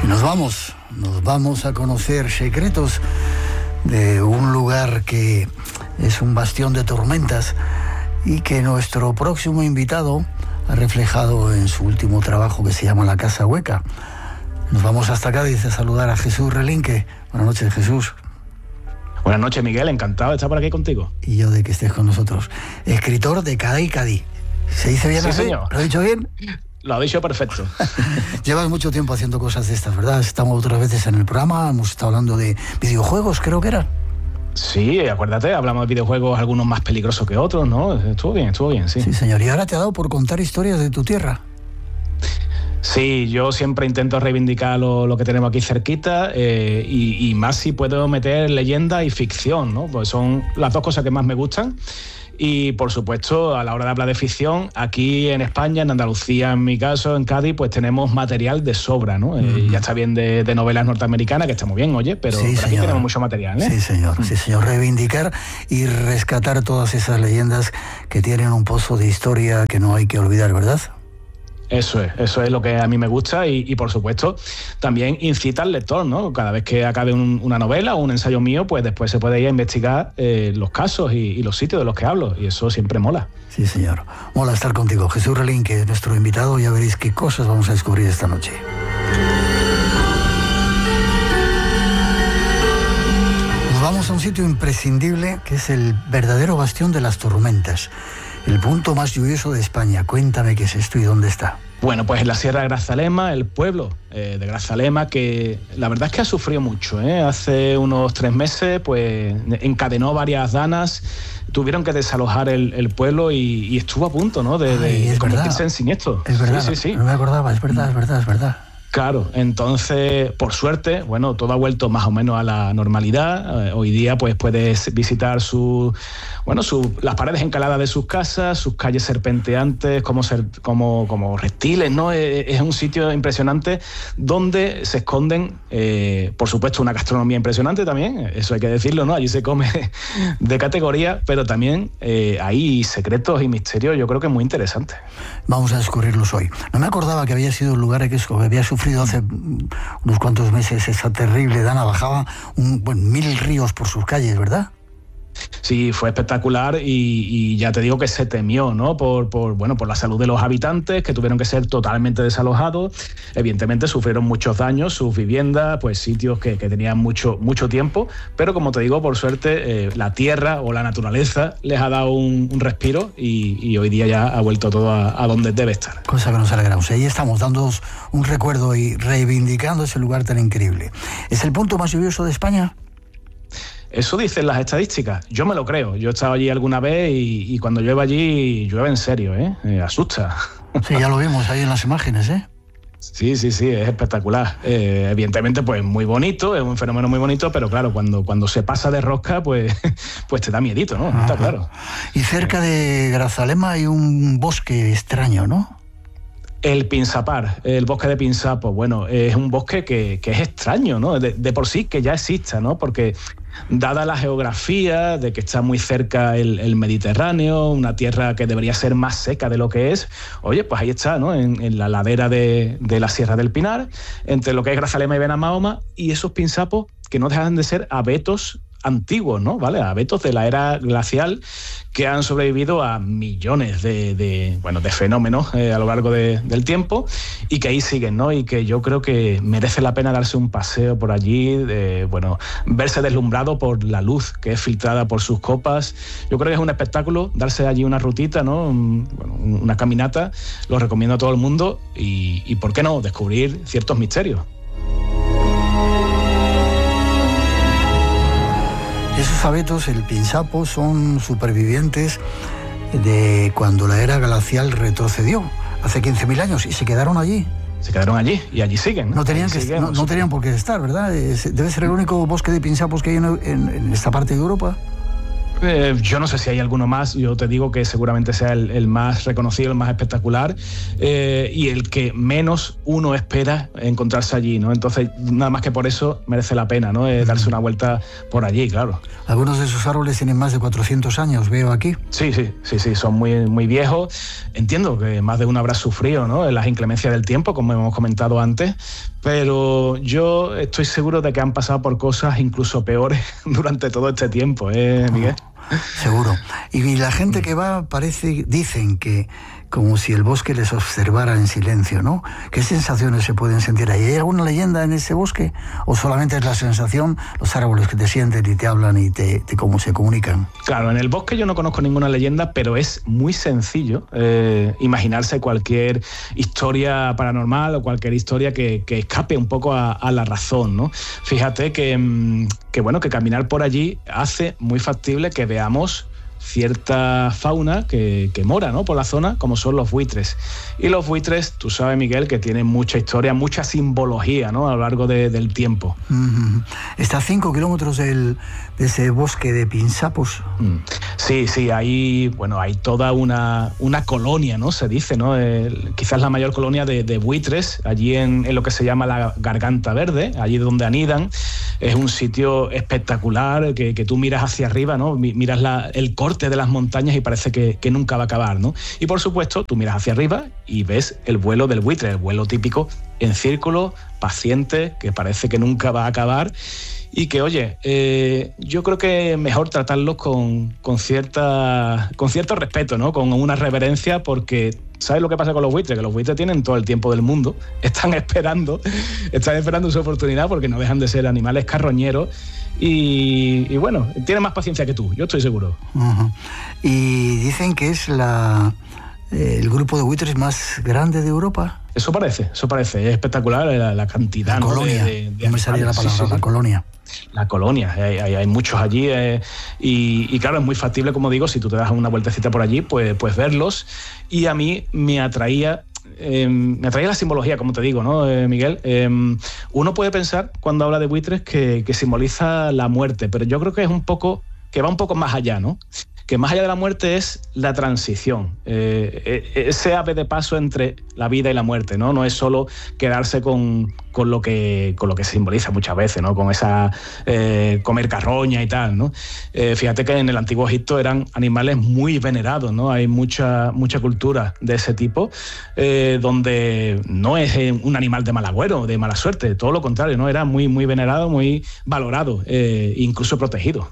Y nos vamos a conocer secretos de un lugar que es un bastión de tormentas y que nuestro próximo invitado ha reflejado en su último trabajo que se llama La Casa Hueca. Nos vamos hasta Cádiz a saludar a Jesús Relinque. Buenas noches, Jesús. Buenas noches, Miguel. Encantado de estar por aquí contigo. Y yo de que estés con nosotros. Escritor de Cádiz. ¿Se dice bien así? Señor. ¿Lo he dicho bien? Lo ha dicho perfecto. Llevas mucho tiempo haciendo cosas de estas, ¿verdad? Estamos otras veces en el programa, hemos estado hablando de videojuegos, creo que era. Sí, acuérdate, hablamos de videojuegos, algunos más peligrosos que otros, ¿no? Estuvo bien, sí. Sí, señor. ¿Y ahora te ha dado por contar historias de tu tierra? Sí, yo siempre intento reivindicar lo que tenemos aquí cerquita y más si puedo meter leyenda y ficción, ¿no? Pues son las dos cosas que más me gustan. Y, por supuesto, a la hora de hablar de ficción, aquí en España, en Andalucía, en mi caso, en Cádiz, pues tenemos material de sobra, ¿no? Ya está bien de novelas norteamericanas, que está muy bien, oye, pero sí, aquí tenemos mucho material, ¿eh? Sí, señor. Reivindicar y rescatar todas esas leyendas que tienen un pozo de historia que no hay que olvidar, ¿verdad? Eso es lo que a mí me gusta y por supuesto, también incita al lector, ¿no? Cada vez que acabe una novela o un ensayo mío, pues después se puede ir a investigar los casos y los sitios de los que hablo, y eso siempre mola. Sí, señor. Mola estar contigo. Jesús Relinque es nuestro invitado, ya veréis qué cosas vamos a descubrir esta noche. Nos vamos a un sitio imprescindible, que es el verdadero bastión de las tormentas. El punto más lluvioso de España. Cuéntame qué es esto y dónde está. Bueno, pues en la Sierra de Grazalema, el pueblo de Grazalema, que la verdad es que ha sufrido mucho, ¿eh? Hace unos 3 meses, pues encadenó varias danas, tuvieron que desalojar el pueblo y estuvo a punto, ¿no? de convertirse en siniestro. Es verdad, sí. No me acordaba, es verdad. Claro, entonces, por suerte, bueno, todo ha vuelto más o menos a la normalidad. Hoy día, pues puedes visitar las paredes encaladas de sus casas, sus calles serpenteantes, como reptiles, ¿no? Es un sitio impresionante donde se esconden, por supuesto, una gastronomía impresionante también, eso hay que decirlo, ¿no? Allí se come de categoría, pero también hay secretos y misterios, yo creo que muy interesantes. Vamos a descubrirlos hoy. No me acordaba que había sido el lugar que había sufrido hace unos cuantos meses esa terrible dana. Bajaba 1000 ríos por sus calles, ¿verdad? Sí, fue espectacular y ya te digo que se temió, ¿no? Por la salud de los habitantes, que tuvieron que ser totalmente desalojados. Evidentemente sufrieron muchos daños, sus viviendas, pues sitios que tenían mucho tiempo, pero como te digo, por suerte, la tierra o la naturaleza les ha dado un respiro y hoy día ya ha vuelto todo a donde debe estar. Cosa que nos alegramos. Ahí estamos dándoos un recuerdo y reivindicando ese lugar tan increíble. ¿Es el punto más lluvioso de España? Eso dicen las estadísticas. Yo me lo creo. Yo he estado allí alguna vez y cuando llueve allí, llueve en serio, ¿eh? Asusta. Sí, ya lo vimos ahí en las imágenes, ¿eh? Sí, es espectacular. Evidentemente, pues muy bonito, es un fenómeno muy bonito, pero claro, cuando se pasa de rosca, pues te da miedito, ¿no? Está claro. Y cerca de Grazalema hay un bosque extraño, ¿no? El Pinsapar, el bosque de Pinsap, pues bueno, es un bosque que es extraño, ¿no? De por sí que ya exista, ¿no? Porque dada la geografía de que está muy cerca el Mediterráneo, una tierra que debería ser más seca de lo que es, oye, pues ahí está, ¿no? En la ladera de la Sierra del Pinar, entre lo que es Grazalema y Benamahoma, y esos pinsapos que no dejan de ser abetos antiguos, ¿no? ¿Vale? Abetos de la era glacial que han sobrevivido a millones de fenómenos a lo largo del tiempo y que ahí siguen, ¿no? Y que yo creo que merece la pena darse un paseo por allí, verse deslumbrado por la luz que es filtrada por sus copas. Yo creo que es un espectáculo, darse allí una rutita, ¿no? Una caminata, lo recomiendo a todo el mundo y ¿por qué no? Descubrir ciertos misterios. Esos abetos, el pinsapo, son supervivientes de cuando la era glacial retrocedió, hace 15.000 años, y se quedaron allí. Se quedaron allí y allí siguen, ¿no? No tenían por qué estar, ¿verdad? Debe ser el único bosque de pinsapos que hay en esta parte de Europa. Yo no sé si hay alguno más, yo te digo que seguramente sea el más reconocido, el más espectacular y el que menos uno espera encontrarse allí, ¿no? Entonces, nada más que por eso merece la pena, ¿no? Darse una vuelta por allí, claro. Algunos de esos árboles tienen más de 400 años, veo aquí. Sí, son muy, muy viejos. Entiendo que más de uno habrá sufrido, ¿no? Las inclemencias del tiempo, como hemos comentado antes, pero yo estoy seguro de que han pasado por cosas incluso peores durante todo este tiempo, Miguel? Seguro. Y la gente que va dicen que como si el bosque les observara en silencio, ¿no? ¿Qué sensaciones se pueden sentir ahí? ¿Hay alguna leyenda en ese bosque? ¿O solamente es la sensación, los árboles que te sienten y te hablan y te cómo se comunican? Claro, en el bosque yo no conozco ninguna leyenda, pero es muy sencillo imaginarse cualquier historia paranormal o cualquier historia que escape un poco a la razón, ¿no? Fíjate que caminar por allí hace muy factible que veamos cierta fauna que mora, ¿no?, por la zona, como son los buitres. Y los buitres, tú sabes, Miguel, que tienen mucha historia, mucha simbología, ¿no?, a lo largo del tiempo. Está a 5 kilómetros de ese bosque de Pinsapos. Sí, hay toda una colonia, ¿no?, se dice, ¿no? Quizás la mayor colonia de buitres, allí en lo que se llama la Garganta Verde, allí donde anidan. Es un sitio espectacular, que tú miras hacia arriba, ¿no?, miras el corte de las montañas y parece que nunca va a acabar, ¿no? Y por supuesto, tú miras hacia arriba y ves el vuelo del buitre, el vuelo típico en círculo, paciente, que parece que nunca va a acabar y que, oye, yo creo que mejor tratarlos con cierto respeto, ¿no?, con una reverencia, porque ¿sabes lo que pasa con los buitres? Que los buitres tienen todo el tiempo del mundo, están esperando su oportunidad, porque no dejan de ser animales carroñeros y bueno, tienen más paciencia que tú, yo estoy seguro. Y dicen que es el grupo de buitres más grande de Europa. Eso parece, es espectacular la cantidad. La colonia, no me salía la palabra, la colonia. La colonia, hay muchos allí y claro, es muy factible, como digo, si tú te das una vueltecita por allí, pues verlos. Y a mí me atraía la simbología, como te digo, ¿no, Miguel? Uno puede pensar, cuando habla de buitres, que simboliza la muerte, pero yo creo que va un poco más allá, ¿no? Que más allá de la muerte es la transición, ese ave de paso entre la vida y la muerte, ¿no? No es solo quedarse con lo que se simboliza muchas veces, ¿no? Con esa comer carroña y tal, ¿no? Fíjate que en el antiguo Egipto eran animales muy venerados, ¿no? Hay mucha cultura de ese tipo, donde no es un animal de mal agüero, de mala suerte, todo lo contrario, ¿no? Era muy, muy venerado, muy valorado, incluso protegido.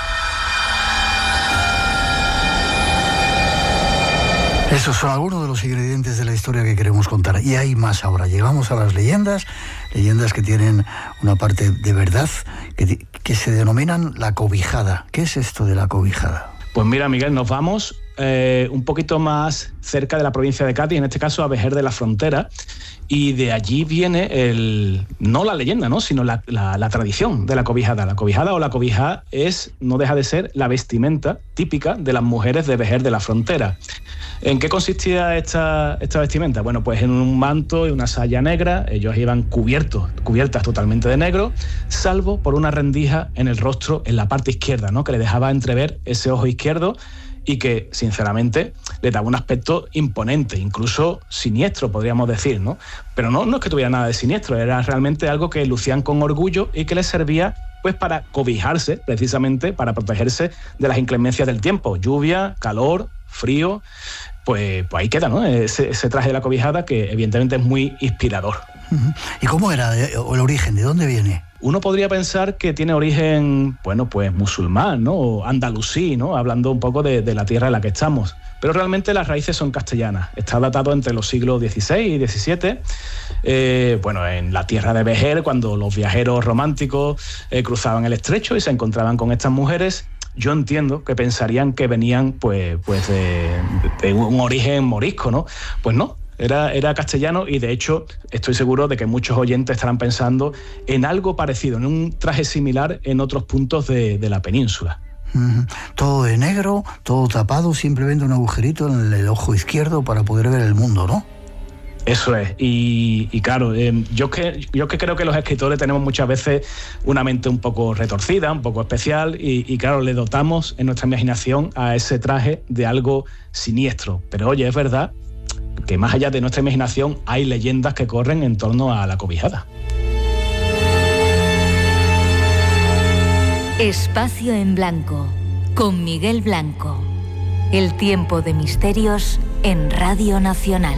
Esos son algunos de los ingredientes de la historia que queremos contar. Y hay más ahora. Llegamos a las leyendas que tienen una parte de verdad, que se denominan la cobijada. ¿Qué es esto de la cobijada? Pues mira, Miguel, nos vamos un poquito más cerca de la provincia de Cádiz, en este caso a Vejer de la Frontera, y de allí viene no la leyenda, ¿no?, sino la tradición de la cobijada. La cobijada o la cobija no deja de ser la vestimenta típica de las mujeres de Vejer de la Frontera. ¿En qué consistía esta vestimenta? Bueno, pues en un manto y una saya negra. Ellos iban cubiertas totalmente de negro, salvo por una rendija en el rostro, en la parte izquierda, ¿no?, que le dejaba entrever ese ojo izquierdo y que, sinceramente, le daba un aspecto imponente, incluso siniestro, podríamos decir, ¿no? Pero no es que tuviera nada de siniestro, era realmente algo que lucían con orgullo y que les servía pues para cobijarse, precisamente para protegerse de las inclemencias del tiempo, lluvia, calor, frío. Pues ahí queda, ¿no?, ese traje de la cobijada, que evidentemente es muy inspirador. ¿Y cómo era el origen? ¿De dónde viene? Uno podría pensar que tiene origen, bueno, pues musulmán, ¿no?, o andalusí, ¿no?, hablando un poco de la tierra en la que estamos. Pero realmente las raíces son castellanas. Está datado entre los siglos XVI y XVII. En la tierra de Vejer, cuando los viajeros románticos cruzaban el estrecho y se encontraban con estas mujeres, yo entiendo que pensarían que venían pues de un origen morisco, ¿no? Pues no. Era castellano, y de hecho estoy seguro de que muchos oyentes estarán pensando en algo parecido, en un traje similar en otros puntos de la península. Todo de negro, todo tapado, simplemente un agujerito en el ojo izquierdo para poder ver el mundo, ¿no? Eso es, y claro, yo que creo que los escritores tenemos muchas veces una mente un poco retorcida, un poco especial, y claro, le dotamos en nuestra imaginación a ese traje de algo siniestro. Pero oye, es verdad que más allá de nuestra imaginación hay leyendas que corren en torno a la cobijada. Espacio en Blanco, con Miguel Blanco. El tiempo de misterios en Radio Nacional.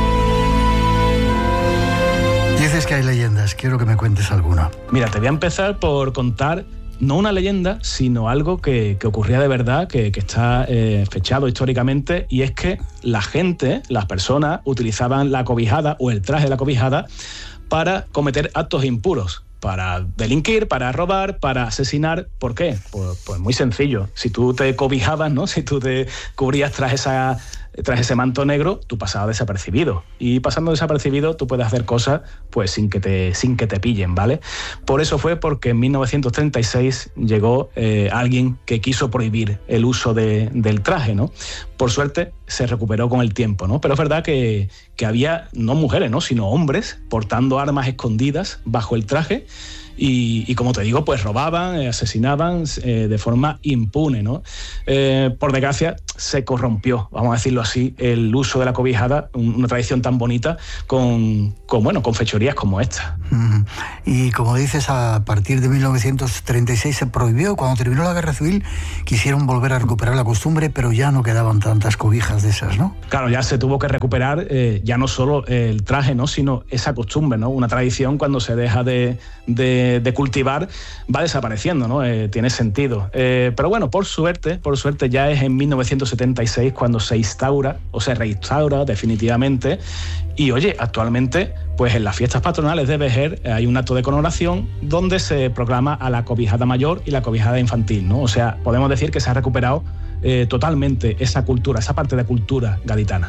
Dices que hay leyendas, quiero que me cuentes alguna. Mira, te voy a empezar por contar no una leyenda, sino algo que ocurría de verdad, que está fechado históricamente, y es que la gente, las personas, utilizaban la cobijada o el traje de la cobijada para cometer actos impuros, para delinquir, para robar, para asesinar. ¿Por qué? Pues muy sencillo. Si tú te cobijabas, ¿no? Si tú te cubrías tras ese manto negro, tú pasabas desapercibido. Y pasando desapercibido, tú puedes hacer cosas pues sin que te pillen, ¿vale? Por eso fue porque en 1936 llegó alguien que quiso prohibir el uso del traje, ¿no? Por suerte se recuperó con el tiempo, ¿no? Pero es verdad que había no mujeres, ¿no? Sino hombres portando armas escondidas bajo el traje. Y como te digo, pues robaban, asesinaban de forma impune, ¿no? Por desgracia, se corrompió, vamos a decirlo así, el uso de la cobijada, una tradición tan bonita, con fechorías como esta. Y como dices, a partir de 1936 se prohibió. Cuando terminó la Guerra Civil quisieron volver a recuperar la costumbre, pero ya no quedaban tantas cobijas de esas, ¿no? Claro, ya se tuvo que recuperar ya no solo el traje, ¿no? Sino esa costumbre, ¿no? Una tradición, cuando se deja de cultivar, va desapareciendo, ¿no? Tiene sentido. Pero bueno, por suerte ya es en 1976 cuando se instaura o se reinstaura definitivamente. Y oye, actualmente, pues en las fiestas patronales de Vejer hay un acto de conmemoración donde se proclama a la cobijada mayor y la cobijada infantil, ¿no? O sea, podemos decir que se ha recuperado totalmente esa cultura, esa parte de cultura gaditana.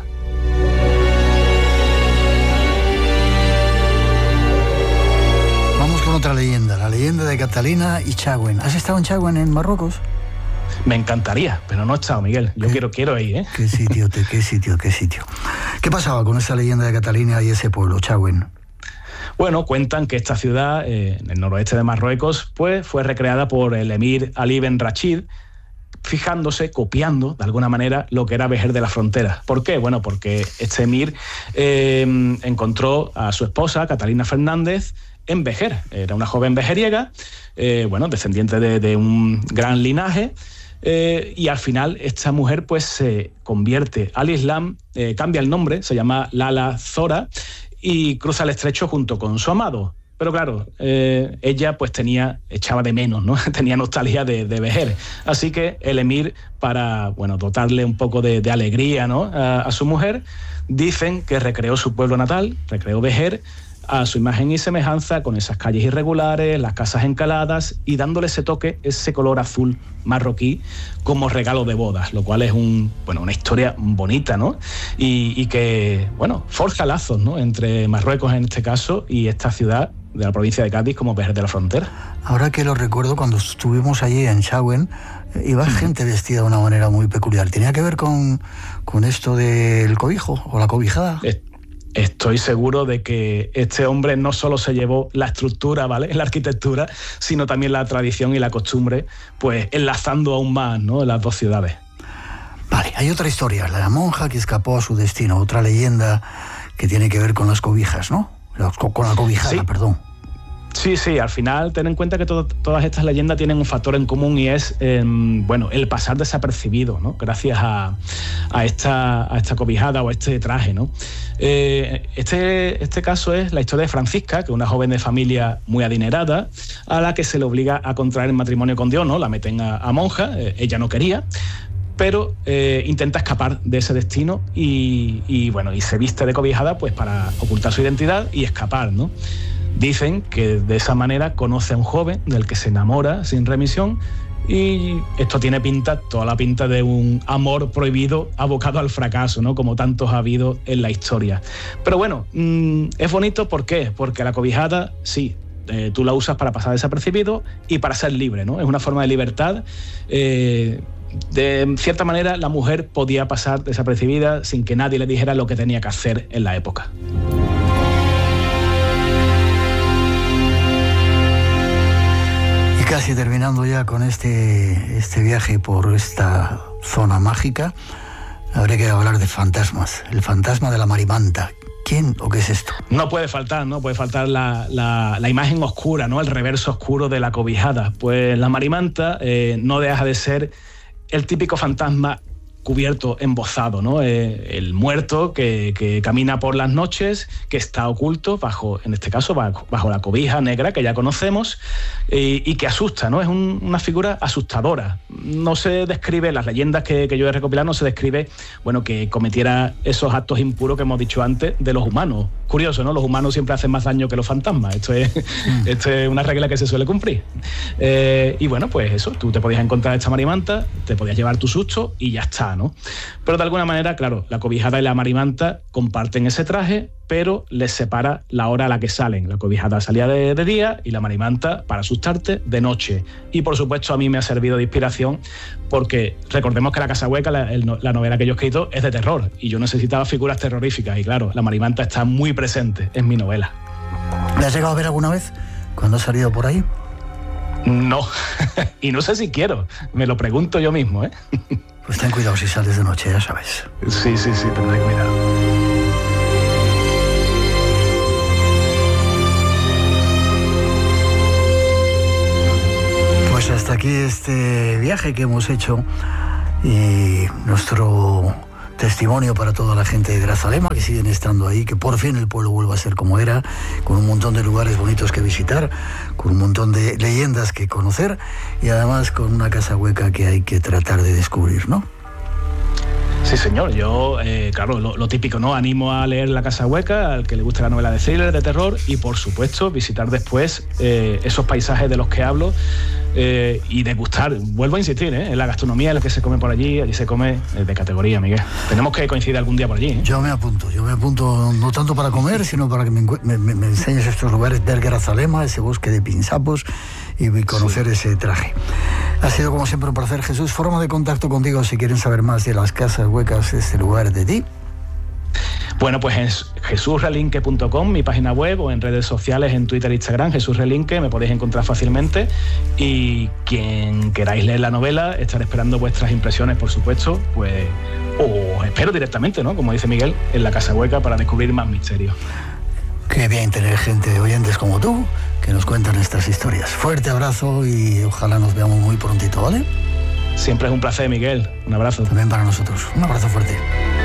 Con otra leyenda, la leyenda de Catalina y Chagüen. ¿Has estado en Chagüen, en Marruecos? Me encantaría, pero no he estado, Miguel. Yo quiero ir, ¿eh? Qué sitio. ¿Qué pasaba con esa leyenda de Catalina y ese pueblo, Chagüen? Bueno, cuentan que esta ciudad, en el noroeste de Marruecos, pues fue recreada por el emir Ali Ben Rachid, copiando de alguna manera lo que era Vejer de la Frontera. ¿Por qué? Bueno, porque este emir encontró a su esposa, Catalina Fernández, en Vejer. Era una joven vejeriega, descendiente de un gran linaje, y al final esta mujer pues se convierte al Islam, cambia el nombre, se llama Lala Zora, y cruza el estrecho junto con su amado. Pero claro, ella pues echaba de menos, ¿no? Tenía nostalgia de Vejer. Así que el emir, para dotarle un poco de alegría, ¿no? a su mujer, dicen que recreó su pueblo natal, recreó Vejer, a su imagen y semejanza, con esas calles irregulares, las casas encaladas, y dándole ese toque, ese color azul marroquí como regalo de bodas, lo cual es una historia bonita, ¿no? Y que, forja lazos, ¿no? Entre Marruecos, en este caso, y esta ciudad de la provincia de Cádiz como Vejer de la Frontera. Ahora que lo recuerdo, cuando estuvimos allí en Chagüen, iba gente vestida de una manera muy peculiar. ¿Tenía que ver con esto del cobijo o la cobijada? Estoy seguro de que este hombre no solo se llevó la estructura, ¿vale?, la arquitectura, sino también la tradición y la costumbre, pues enlazando aún más, ¿no?, las dos ciudades. Vale, hay otra historia, la monja que escapó a su destino, otra leyenda que tiene que ver con las cobijas, ¿no? Con la cobijada, sí. Perdón. Sí, al final ten en cuenta que todas estas leyendas tienen un factor en común, y es el pasar desapercibido, ¿no? Gracias a esta cobijada o a este traje, ¿no? Este caso es la historia de Francisca, que es una joven de familia muy adinerada, a la que se le obliga a contraer matrimonio con Dios, ¿no? La meten a monja, ella no quería, pero intenta escapar de ese destino y se viste de cobijada pues para ocultar su identidad y escapar, ¿no? Dicen que de esa manera conoce a un joven del que se enamora sin remisión, y esto tiene toda la pinta de un amor prohibido abocado al fracaso, ¿no? Como tantos ha habido en la historia. Pero es bonito, ¿por qué? Porque la cobijada, sí, tú la usas para pasar desapercibido y para ser libre, ¿no? Es una forma de libertad de cierta manera la mujer podía pasar desapercibida sin que nadie le dijera lo que tenía que hacer en la época. Y casi terminando ya con este viaje por esta zona mágica, habría que hablar de fantasmas. El fantasma de la Marimanta. ¿Quién o qué es esto? No puede faltar la imagen oscura, ¿no? El reverso oscuro de la cobijada. Pues la Marimanta no deja de ser el típico fantasma cubierto, embozado, ¿no? El muerto que camina por las noches, que está oculto en este caso, bajo la cobija negra que ya conocemos, y que asusta, ¿no? Es una figura asustadora. No se describe, las leyendas que yo he recopilado, no se describe, bueno, que cometiera esos actos impuros que hemos dicho antes de los humanos. Curioso, ¿no? Los humanos siempre hacen más daño que los fantasmas. Esto es una regla que se suele cumplir. Y bueno, pues eso, tú te podías encontrar esta Marimanta, te podías llevar tu susto y ya está, ¿no? Pero de alguna manera, claro, la cobijada y la Marimanta comparten ese traje, pero les separa la hora a la que salen. La cobijada salía de día y la Marimanta, para asustarte, de noche. Y por supuesto a mí me ha servido de inspiración porque recordemos que La Casa Hueca, la novela que yo he escrito, es de terror y yo necesitaba figuras terroríficas y claro, la Marimanta está muy presente en mi novela. ¿La has llegado a ver alguna vez cuando has salido por ahí? No, y no sé si quiero, me lo pregunto yo mismo, ¿eh? Pues ten cuidado si sales de noche, ya sabes. Sí, tendré cuidado. Pues hasta aquí este viaje que hemos hecho y nuestro testimonio para toda la gente de Grazalema que siguen estando ahí, que por fin el pueblo vuelva a ser como era, con un montón de lugares bonitos que visitar, con un montón de leyendas que conocer y además con una casa hueca que hay que tratar de descubrir, ¿no? Sí, señor. Yo, claro, lo típico, ¿no? Animo a leer La Casa Hueca, al que le guste la novela de thriller, de terror, y por supuesto visitar después esos paisajes de los que hablo y degustar, vuelvo a insistir, en la gastronomía, lo que se come por allí se come de categoría, Miguel. Tenemos que coincidir algún día por allí, ¿eh? Yo me apunto no tanto para comer, sino para que me enseñes estos lugares, ver Grazalema, ese bosque de pinsapos y conocer ese traje. Ha sido como siempre un placer, Jesús. Forma de contacto contigo si quieren saber más de las casas huecas de este lugar de ti. Bueno, pues en jesusrelinque.com, mi página web, o en redes sociales, en Twitter e Instagram, Jesús Relinque, me podéis encontrar fácilmente. Y quien queráis leer la novela, estaré esperando vuestras impresiones, por supuesto, pues os espero directamente, ¿no? Como dice Miguel, en La Casa Hueca para descubrir más misterios. Qué bien tener gente de oyentes como tú que nos cuentan estas historias. Fuerte abrazo y ojalá nos veamos muy prontito, ¿vale? Siempre es un placer, Miguel. Un abrazo. También para nosotros. Un abrazo fuerte.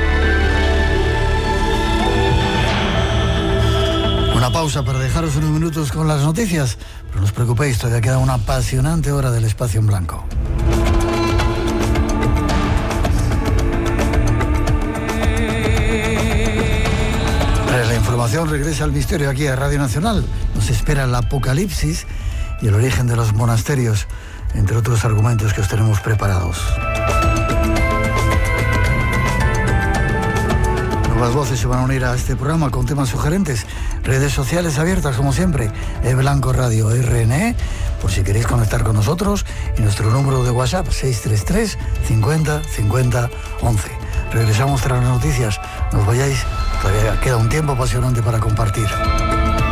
Una pausa para dejaros unos minutos con las noticias, pero no os preocupéis, todavía queda una apasionante hora del espacio en blanco. Tras la información regresa al misterio aquí a Radio Nacional. Nos espera el apocalipsis y el origen de los monasterios, entre otros argumentos que os tenemos preparados. Nuevas voces se van a unir a este programa con temas sugerentes. Redes sociales abiertas, como siempre. Blanco Radio RNE, por si queréis conectar con nosotros. Y nuestro número de WhatsApp, 633 50 50 11. Regresamos tras las noticias. No os vayáis, todavía queda un tiempo apasionante para compartir.